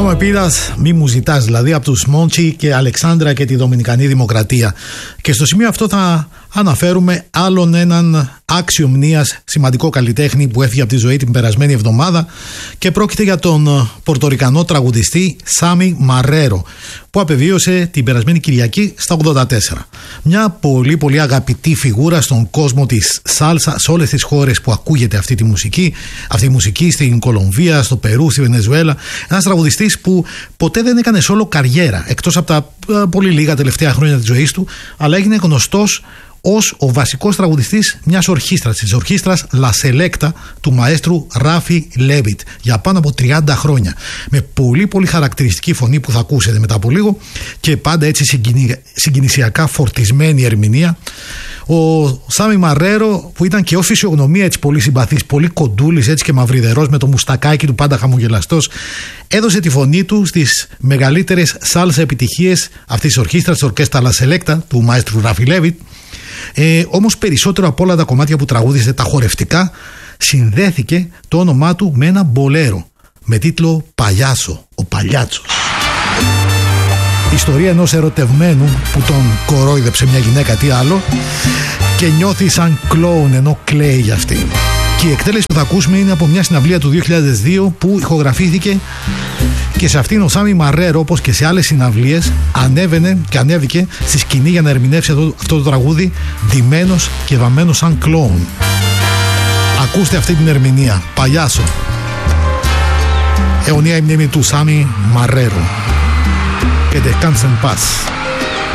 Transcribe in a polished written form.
No me pidas, μη μου ζητάς, δηλαδή από τους Μόντσι και Αλεξάνδρα και τη Δομινικανή Δημοκρατία. Και στο σημείο αυτό θα αναφέρουμε άλλον έναν άξιο μνήας σημαντικό καλλιτέχνη που έφυγε από τη ζωή την περασμένη εβδομάδα, και πρόκειται για τον πορτορικανό τραγουδιστή Σάμι Μαρέρο, που απεβίωσε την περασμένη Κυριακή στα 84. Μια πολύ πολύ αγαπητή φιγούρα στον κόσμο της σάλσα, σε όλες τις χώρες που ακούγεται αυτή η μουσική, στην Κολομβία, στο Περού, στη Βενεζουέλα. Ένας τραγουδιστής που ποτέ δεν έκανε σόλο καριέρα, εκτός από τα πολύ λίγα τελευταία χρόνια της ζωής του, αλλά έγινε γνωστός ως ο βασικός τραγουδιστής μιας ορχήστρας, της ορχήστρας La Selecta του μαέστρου Ράφι Λέβιτ, για πάνω από 30 χρόνια. Με πολύ πολύ χαρακτηριστική φωνή που θα ακούσετε μετά από λίγο, και πάντα έτσι συγκινησιακά φορτισμένη ερμηνεία. Ο Σάμι Μαρέρο, που ήταν και ως φυσιογνωμία έτσι πολύ συμπαθής, πολύ κοντούλης έτσι και μαυριδερός, με το μουστακάκι του πάντα χαμογελαστός, έδωσε τη φωνή του στις μεγαλύτερες σάλσα επιτυχίες αυτής της ορχήστρας, της ορκέστα La Selecta του μαέστρου Ράφι Λέβιτ. Όμως περισσότερο από όλα τα κομμάτια που τραγούδισε, τα χορευτικά, συνδέθηκε το όνομά του με ένα μπολέρο με τίτλο «Παλιάσο», ο Παλιάτσος. Ιστορία ενός ερωτευμένου που τον κορόιδεψε μια γυναίκα, τι άλλο, και νιώθει σαν κλόουν ενώ κλαίει για αυτή. Και η εκτέλεση που θα ακούσουμε είναι από μια συναυλία του 2002 που ηχογραφήθηκε, και σε αυτήν ο Σάμι Μαρέρο, όπως και σε άλλες συναυλίες, ανέβαινε και ανέβηκε στη σκηνή για να ερμηνεύσει αυτό το τραγούδι ντυμένος και βαμμένος σαν κλόουν. Ακούστε αυτή την ερμηνεία, «Παλιάσο». Αιωνία η μνήμη του Σάμι Μαρέρο. Και descansen en paz.